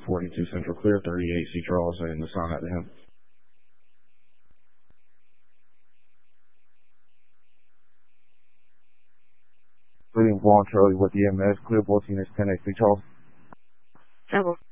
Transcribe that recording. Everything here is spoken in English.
42 Central Clear, 38 C. Charles, and the sign out to him. William Vaughn, Charlie with the EMS, clear 14 is 10 8 C. Charles. Several.